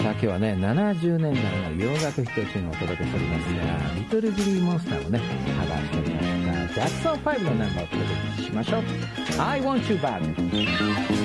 さあ今日はね、70年代の洋楽ヒットチューンをお届けしておりますが、リトルグリーンモンスターをね、カバーしておりました。ジャクソン5のナンバーをお届けしましょう。I want you back。